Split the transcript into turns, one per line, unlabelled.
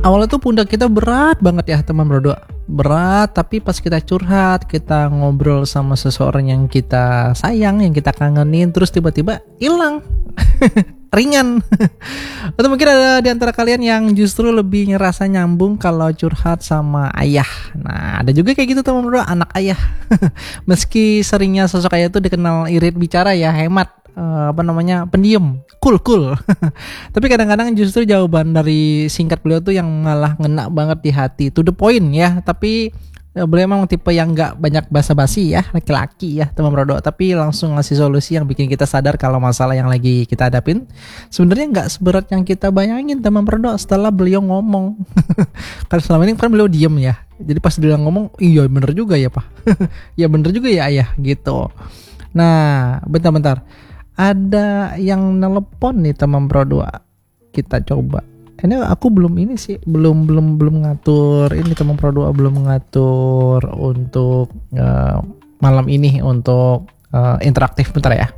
awalnya tuh pundak kita berat banget ya teman berdua, berat, tapi pas kita curhat, kita ngobrol sama seseorang yang kita sayang, yang kita kangenin, terus tiba-tiba hilang. Ringan. Atau mungkin ada di antara kalian yang justru lebih ngerasa nyambung kalau curhat sama ayah. Nah, ada juga kayak gitu teman berdua, anak ayah. Meski seringnya sosok ayah itu dikenal irit bicara ya, hemat, pendiam, cool. Tapi kadang-kadang justru jawaban dari singkat beliau tuh yang malah ngena banget di hati, to the point ya. Tapi beliau emang tipe yang nggak banyak basa-basi ya, laki-laki ya teman brodok, tapi langsung ngasih solusi yang bikin kita sadar kalau masalah yang lagi kita hadapin sebenarnya nggak seberat yang kita bayangin teman brodok setelah beliau ngomong. Karena selama ini kan beliau diem ya, jadi pas dia ngomong, iya bener juga ya pak. Ya bener juga ya ayah gitu. Nah bentar, ada yang nelepon nih teman brodok, kita coba. Ini aku belum ngatur ini teman produk, belum ngatur untuk malam ini untuk interaktif, bentar ya.